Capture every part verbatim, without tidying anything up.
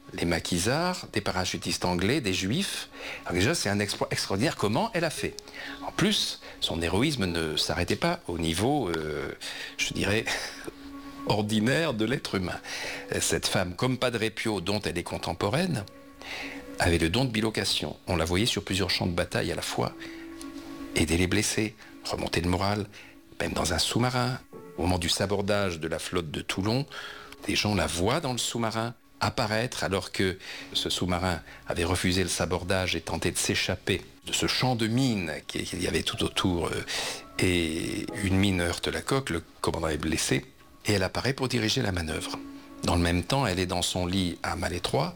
les maquisards, des parachutistes anglais, des juifs. Alors déjà, c'est un exploit extraordinaire. Comment elle a fait? En plus, son héroïsme ne s'arrêtait pas au niveau, euh, je dirais, ordinaire de l'être humain. Cette femme, comme Padre Pio, dont elle est contemporaine, avait le don de bilocation. On la voyait sur plusieurs champs de bataille à la fois, aider les blessés, remonter le moral, même dans un sous-marin. Au moment du sabordage de la flotte de Toulon, des gens la voient dans le sous-marin apparaître alors que ce sous-marin avait refusé le sabordage et tenté de s'échapper de ce champ de mines qu'il y avait tout autour. Et une mine heurte la coque, le commandant est blessé, et elle apparaît pour diriger la manœuvre. Dans le même temps, elle est dans son lit à Malétroit,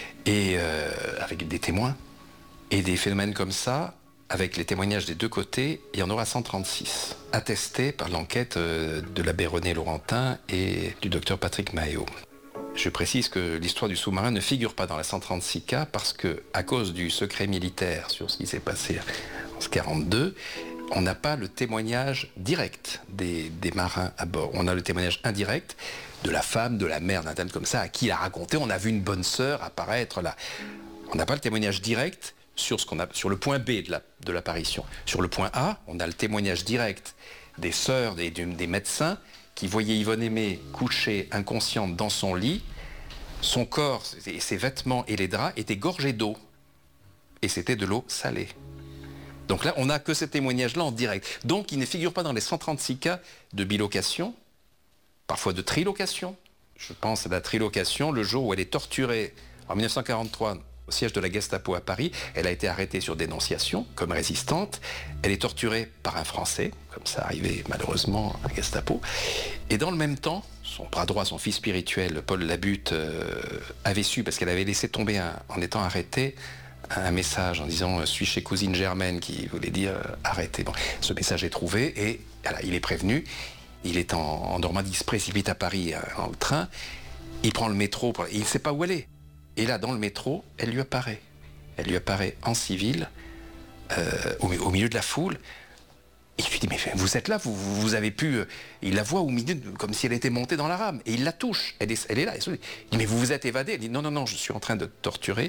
et euh, avec des témoins. Et des phénomènes comme ça, avec les témoignages des deux côtés, il y en aura cent trente-six, attestés par l'enquête de l'abbé René Laurentin et du docteur Patrick Maheo. Je précise que l'histoire du sous-marin ne figure pas dans la cent trente-six cas parce que, à cause du secret militaire sur ce qui s'est passé en mille neuf cent quarante-deux, on n'a pas le témoignage direct des, des marins à bord. On a le témoignage indirect de la femme, de la mère d'un thème comme ça, à qui il a raconté, on a vu une bonne sœur apparaître là. On n'a pas le témoignage direct sur, ce qu'on a, sur le point B de, la, de l'apparition. Sur le point A, on a le témoignage direct des sœurs, des, des médecins, qui voyait Yvonne Aimée couchée inconsciente dans son lit, son corps et ses vêtements et les draps étaient gorgés d'eau. Et c'était de l'eau salée. Donc là, on n'a que ce témoignage-là en direct. Donc il ne figure pas dans les cent trente-six cas de bilocation, parfois de trilocation. Je pense à la trilocation, le jour où elle est torturée en mille neuf cent quarante-trois au siège de la Gestapo à Paris. Elle a été arrêtée sur dénonciation comme résistante. Elle est torturée par un Français, comme ça arrivait malheureusement à la Gestapo. Et dans le même temps, son bras droit, son fils spirituel, Paul Labutte, euh, avait su, parce qu'elle avait laissé tomber un, en étant arrêtée, un message en disant euh, « suis chez cousine Germaine » qui voulait dire euh, « arrêtez ». Bon, ce message est trouvé et voilà, il est prévenu. Il est en, en Normandie, il se précipite à Paris euh, dans le train. Il prend le métro, pour, il ne sait pas où aller. Et là, dans le métro, elle lui apparaît. Elle lui apparaît en civil, euh, au, au milieu de la foule. Et il lui dit, mais vous êtes là, vous, vous avez pu... Euh, il la voit au milieu, comme si elle était montée dans la rame. Et il la touche. Elle est, elle est là. Il dit, mais vous vous êtes évadé. Elle dit, non, non, non, je suis en train de torturer.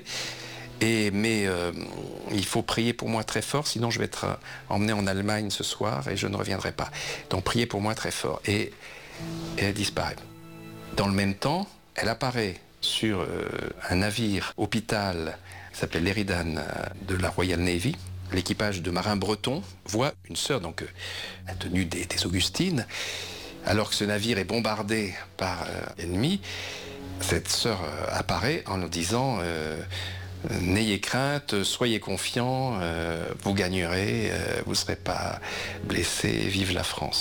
Et, mais euh, il faut prier pour moi très fort, sinon je vais être euh, emmené en Allemagne ce soir et je ne reviendrai pas. Donc priez pour moi très fort. Et, et elle disparaît. Dans le même temps, elle apparaît sur euh, un navire hôpital qui s'appelait l'Eridan de la Royal Navy. L'équipage de marins bretons voit une sœur, donc euh, la tenue des, des Augustines, alors que ce navire est bombardé par euh, l'ennemi. Cette sœur euh, apparaît en nous disant euh, « N'ayez crainte, soyez confiants, euh, vous gagnerez, euh, vous ne serez pas blessés, vive la France ».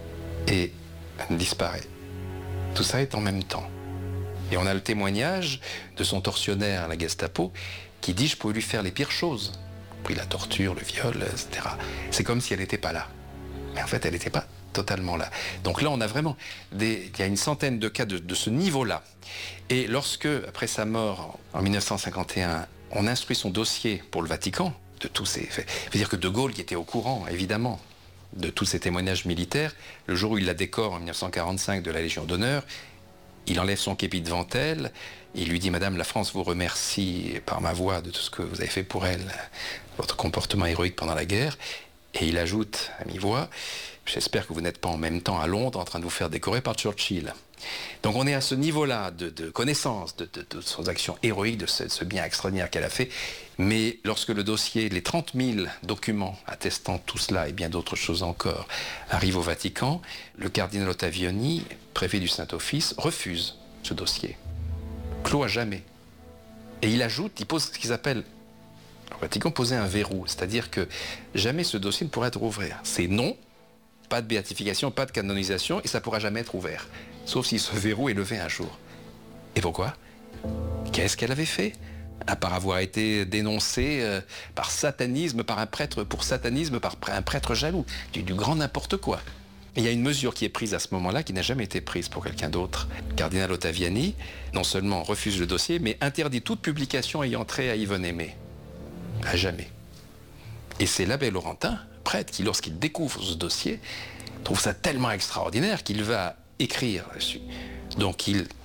Et elle disparaît. Tout ça est en même temps. Et on a le témoignage de son tortionnaire à la Gestapo qui dit « Je pouvais lui faire les pires choses ». Puis la torture, le viol, et cetera. C'est comme si elle n'était pas là. Mais en fait, elle n'était pas totalement là. Donc là, on a vraiment... Des, il y a une centaine de cas de, de ce niveau-là. Et lorsque, après sa mort, en mille neuf cent cinquante et un, on instruit son dossier pour le Vatican, de tous ces faits, il veut dire que De Gaulle, qui était au courant, évidemment, de tous ces témoignages militaires, le jour où il la décore en mille neuf cent quarante-cinq de la Légion d'honneur, il enlève son képi devant elle, il lui dit « Madame, la France vous remercie par ma voix de tout ce que vous avez fait pour elle, votre comportement héroïque pendant la guerre. » Et il ajoute à mi-voix « J'espère que vous n'êtes pas en même temps à Londres en train de vous faire décorer par Churchill. » Donc on est à ce niveau-là de, de connaissance de, de, de son action héroïque, de ce, de ce bien extraordinaire qu'elle a fait. Mais lorsque le dossier, les trente mille documents attestant tout cela et bien d'autres choses encore, arrivent au Vatican, le cardinal Ottaviani, préfet du Saint-Office, refuse ce dossier. Clos à jamais. Et il ajoute, il pose ce qu'ils appellent, le Vatican posait un verrou, c'est-à-dire que jamais ce dossier ne pourrait être ouvert. C'est non, pas de béatification, pas de canonisation, et ça ne pourra jamais être ouvert. Sauf si ce verrou est levé un jour. Et pourquoi? Qu'est-ce qu'elle avait fait? À part avoir été dénoncée euh, par satanisme, par un prêtre, pour satanisme, par un prêtre jaloux. Du, du grand n'importe quoi. Et il y a une mesure qui est prise à ce moment-là qui n'a jamais été prise pour quelqu'un d'autre. Le cardinal Ottaviani, non seulement refuse le dossier, mais interdit toute publication ayant trait à Yvonne Aimée. À jamais. Et c'est l'abbé Laurentin, prêtre, qui, lorsqu'il découvre ce dossier, trouve ça tellement extraordinaire qu'il va écrire dessus. Donc il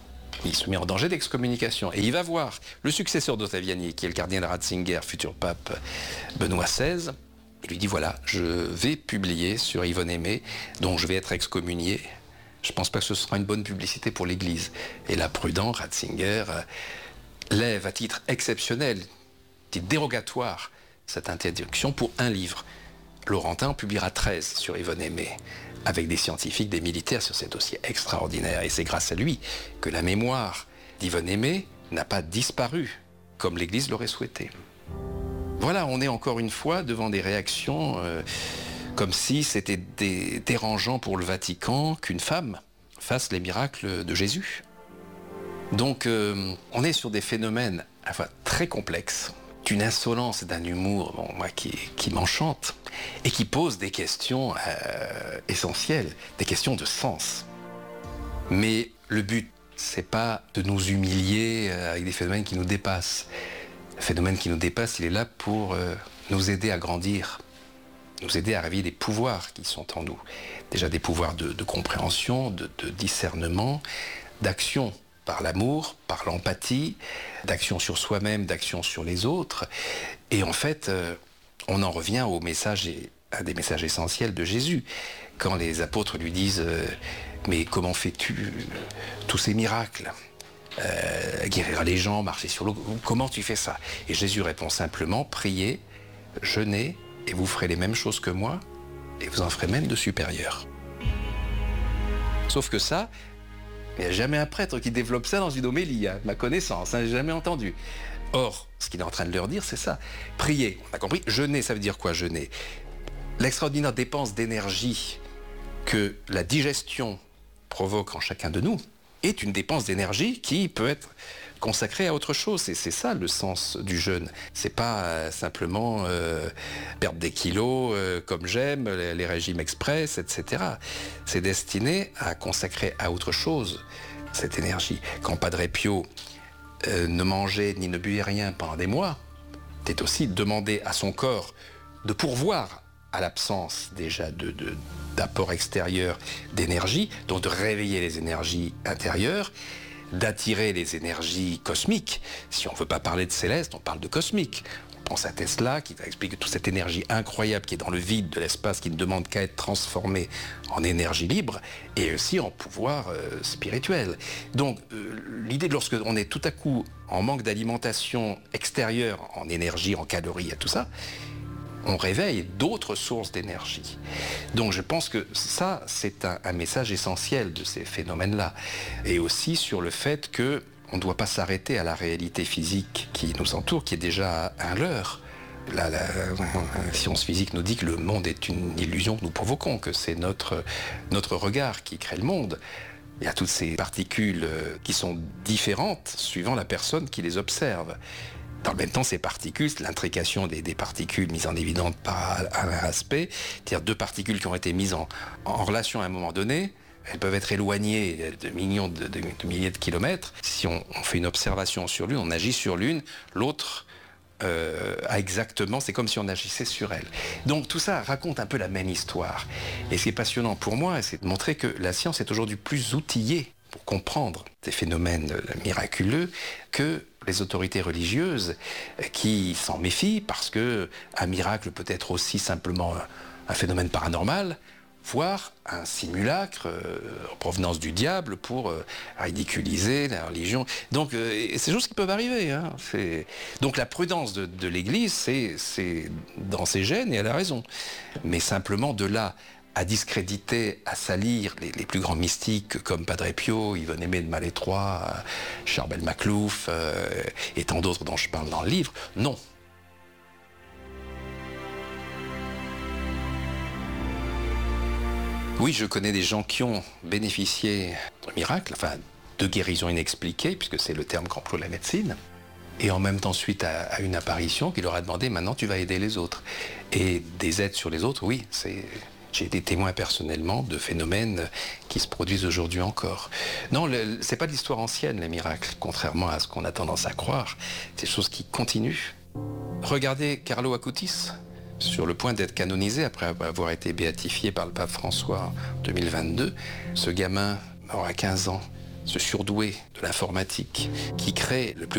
il se met en danger d'excommunication. Et il va voir le successeur d'Ottaviani, qui est le cardinal Ratzinger, futur pape Benoît seize. Il lui dit, voilà, je vais publier sur Yvonne Aimée, donc je vais être excommunié. Je ne pense pas que ce sera une bonne publicité pour l'Église. Et là, prudent, Ratzinger euh, lève à titre exceptionnel, titre dérogatoire, cette interdiction pour un livre. Laurentin en publiera treize sur Yvonne Aimée, avec des scientifiques, des militaires sur ces dossiers extraordinaires. Et c'est grâce à lui que la mémoire d'Yvonne Aimée n'a pas disparu, comme l'Église l'aurait souhaité. Voilà, on est encore une fois devant des réactions euh, comme si c'était dé- dérangeant pour le Vatican qu'une femme fasse les miracles de Jésus. Donc euh, on est sur des phénomènes enfin, très complexes, d'une insolence, d'un humour bon, moi, qui, qui m'enchante et qui pose des questions euh, essentielles, des questions de sens. Mais le but, c'est pas de nous humilier euh, avec des phénomènes qui nous dépassent. Le phénomène qui nous dépasse, il est là pour euh, nous aider à grandir, nous aider à réveiller des pouvoirs qui sont en nous. Déjà des pouvoirs de, de compréhension, de, de discernement, d'action par l'amour, par l'empathie, d'action sur soi-même, d'action sur les autres. Et en fait, euh, on en revient au message, un des messages essentiels de Jésus. Quand les apôtres lui disent euh, « Mais comment fais-tu tous ces miracles ?» Euh, guérir les gens, marcher sur l'eau, comment tu fais ça? Et Jésus répond simplement, priez, jeûnez, et vous ferez les mêmes choses que moi, et vous en ferez même de supérieurs. Sauf que ça, il n'y a jamais un prêtre qui développe ça dans une homélie, à ma connaissance, hein, j'ai jamais entendu. Or, ce qu'il est en train de leur dire, c'est ça. Priez, on a compris, jeûner, ça veut dire quoi jeûner? L'extraordinaire dépense d'énergie que la digestion provoque en chacun de nous, est une dépense d'énergie qui peut être consacrée à autre chose. Et c'est ça le sens du jeûne. C'est pas euh, simplement euh, perdre des kilos euh, comme j'aime, les, les régimes express, et cetera. C'est destiné à consacrer à autre chose cette énergie. Quand Padre Pio euh, ne mangeait ni ne buvait rien pendant des mois, c'est aussi demander à son corps de pourvoir à l'absence déjà de, de, d'apport extérieur d'énergie, donc de réveiller les énergies intérieures, d'attirer les énergies cosmiques. Si on ne veut pas parler de céleste, on parle de cosmique. On pense à Tesla qui va expliquer toute cette énergie incroyable qui est dans le vide de l'espace, qui ne demande qu'à être transformée en énergie libre et aussi en pouvoir euh, spirituel. Donc euh, l'idée de lorsque on est tout à coup en manque d'alimentation extérieure, en énergie, en calories et tout ça, on réveille d'autres sources d'énergie. Donc je pense que ça, c'est un, un message essentiel de ces phénomènes-là. Et aussi sur le fait qu'on ne doit pas s'arrêter à la réalité physique qui nous entoure, qui est déjà un leurre. La, la, la science physique nous dit que le monde est une illusion que nous provoquons, que c'est notre, notre regard qui crée le monde. Il y a toutes ces particules qui sont différentes suivant la personne qui les observe. Dans le même temps, ces particules, l'intrication des, des particules mises en évidence par un aspect, c'est-à-dire deux particules qui ont été mises en, en relation à un moment donné, elles peuvent être éloignées de millions de, de, de milliers de kilomètres. Si on, on fait une observation sur l'une, on agit sur l'une, l'autre euh, a exactement, c'est comme si on agissait sur elle. Donc tout ça raconte un peu la même histoire. Et ce qui est passionnant pour moi, c'est de montrer que la science est aujourd'hui plus outillée pour comprendre ces phénomènes miraculeux que les autorités religieuses qui s'en méfient parce que un miracle peut être aussi simplement un phénomène paranormal, voire un simulacre euh, en provenance du diable pour euh, ridiculiser la religion. Donc euh, c'est des choses qui peuvent arriver. Hein. C'est... Donc la prudence de, de l'Église, c'est, c'est dans ses gènes et elle a raison. Mais simplement de là à discréditer, à salir les, les plus grands mystiques comme Padre Pio, Yvonne Aimée de Malétroit, Charbel Maclouf euh, et tant d'autres dont je parle dans le livre, non. Oui, je connais des gens qui ont bénéficié de miracles, enfin de guérison inexpliquée, puisque c'est le terme qu'emploie la médecine, et en même temps suite à, à une apparition qui leur a demandé « maintenant tu vas aider les autres ». Et des aides sur les autres, oui, c'est... J'ai été témoin personnellement de phénomènes qui se produisent aujourd'hui encore. Non, le, c'est pas de l'histoire ancienne, les miracles, contrairement à ce qu'on a tendance à croire. C'est des choses qui continuent. Regardez Carlo Acutis, sur le point d'être canonisé après avoir été béatifié par le pape François en deux mille vingt-deux. Ce gamin, mort à quinze ans, ce surdoué de l'informatique, qui crée le plus